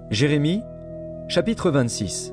Jérémie, chapitre 26.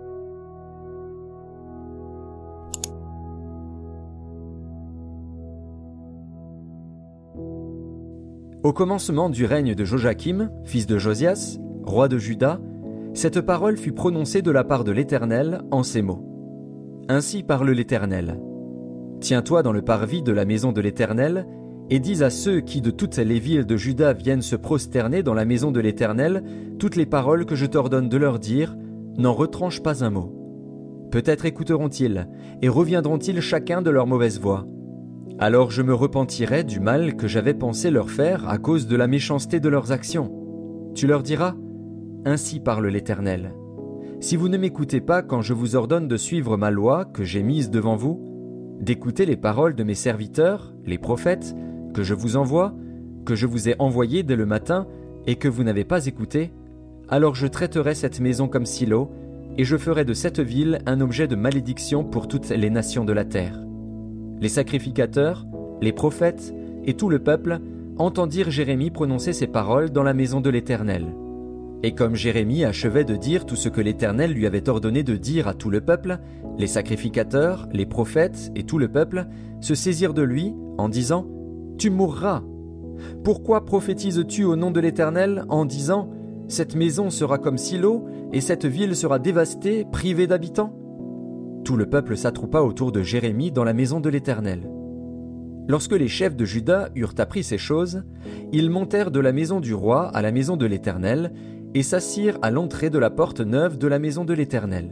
Au commencement du règne de Joachim, fils de Josias, roi de Juda, cette parole fut prononcée de la part de l'Éternel en ces mots. Ainsi parle l'Éternel. Tiens-toi dans le parvis de la maison de l'Éternel, et dis à ceux qui de toutes les villes de Juda viennent se prosterner dans la maison de l'Éternel toutes les paroles que je t'ordonne de leur dire, n'en retranche pas un mot. Peut-être écouteront-ils, et reviendront-ils chacun de leur mauvaise voie. Alors je me repentirai du mal que j'avais pensé leur faire à cause de la méchanceté de leurs actions. Tu leur diras, ainsi parle l'Éternel. Si vous ne m'écoutez pas quand je vous ordonne de suivre ma loi que j'ai mise devant vous, d'écouter les paroles de mes serviteurs, les prophètes, que je vous envoie, que je vous ai envoyés dès le matin et que vous n'avez pas écouté, alors je traiterai cette maison comme Silo, et je ferai de cette ville un objet de malédiction pour toutes les nations de la terre. Les sacrificateurs, les prophètes et tout le peuple entendirent Jérémie prononcer ces paroles dans la maison de l'Éternel. Et comme Jérémie achevait de dire tout ce que l'Éternel lui avait ordonné de dire à tout le peuple, les sacrificateurs, les prophètes et tout le peuple se saisirent de lui en disant « Tu mourras ! Pourquoi prophétises-tu au nom de l'Éternel en disant « Cette maison sera comme Silo et cette ville sera dévastée, privée d'habitants » ?» Tout le peuple s'attroupa autour de Jérémie dans la maison de l'Éternel. Lorsque les chefs de Juda eurent appris ces choses, ils montèrent de la maison du roi à la maison de l'Éternel et s'assirent à l'entrée de la porte neuve de la maison de l'Éternel.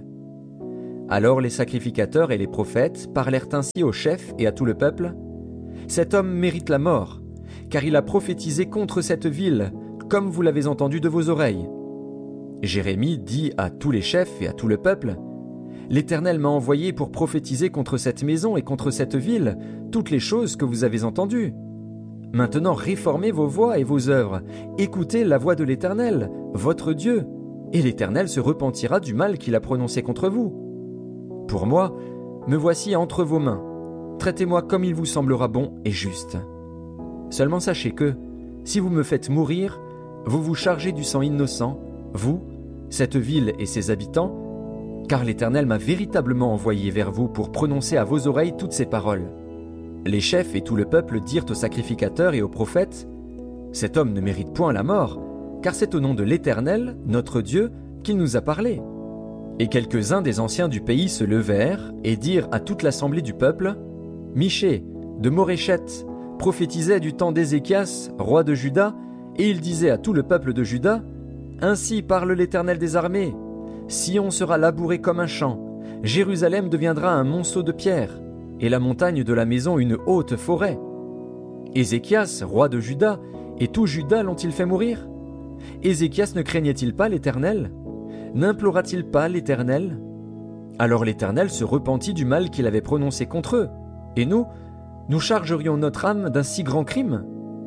Alors les sacrificateurs et les prophètes parlèrent ainsi aux chefs et à tout le peuple. « Cet homme mérite la mort, car il a prophétisé contre cette ville, comme vous l'avez entendu de vos oreilles. » Jérémie dit à tous les chefs et à tout le peuple, « L'Éternel m'a envoyé pour prophétiser contre cette maison et contre cette ville toutes les choses que vous avez entendues. Maintenant réformez vos voies et vos œuvres, écoutez la voix de l'Éternel, votre Dieu, et l'Éternel se repentira du mal qu'il a prononcé contre vous. Pour moi, me voici entre vos mains, traitez-moi comme il vous semblera bon et juste. Seulement sachez que, si vous me faites mourir, vous vous chargez du sang innocent, vous, cette ville et ses habitants, car l'Éternel m'a véritablement envoyé vers vous pour prononcer à vos oreilles toutes ces paroles. » Les chefs et tout le peuple dirent aux sacrificateurs et aux prophètes, « Cet homme ne mérite point la mort, car c'est au nom de l'Éternel, notre Dieu, qu'il nous a parlé. » Et quelques-uns des anciens du pays se levèrent et dirent à toute l'assemblée du peuple, « Michée, de Moréchette, prophétisait du temps d'Ézéchias, roi de Juda, et il disait à tout le peuple de Juda, « Ainsi parle l'Éternel des armées. Sion sera labouré comme un champ, Jérusalem deviendra un monceau de pierre, et la montagne de la maison une haute forêt. Ézéchias, roi de Juda, et tout Juda l'ont-ils fait mourir? Ézéchias ne craignait-il pas l'Éternel? N'implora-t-il pas l'Éternel? Alors l'Éternel se repentit du mal qu'il avait prononcé contre eux, et nous chargerions notre âme d'un si grand crime?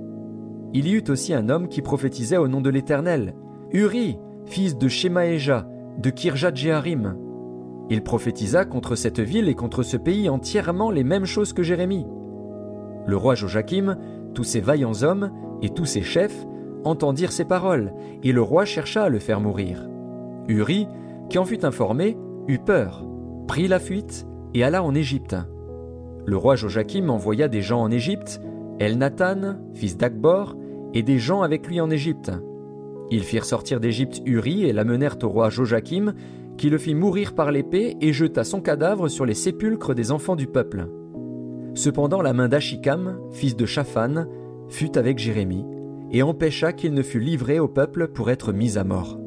Il y eut aussi un homme qui prophétisait au nom de l'Éternel, Uri, fils de Shemaéja, de Kirjat-Jéarim. Il prophétisa contre cette ville et contre ce pays entièrement les mêmes choses que Jérémie. Le roi Joachim, tous ses vaillants hommes et tous ses chefs entendirent ces paroles, et le roi chercha à le faire mourir. Uri, qui en fut informé, eut peur, prit la fuite et alla en Égypte. Le roi Joachim envoya des gens en Égypte, Elnathan, fils d'Akbor, et des gens avec lui en Égypte. Ils firent sortir d'Égypte Uri et l'amenèrent au roi Joachim, qui le fit mourir par l'épée et jeta son cadavre sur les sépulcres des enfants du peuple. Cependant la main d'Achikam, fils de Shaphan, fut avec Jérémie, et empêcha qu'il ne fût livré au peuple pour être mis à mort.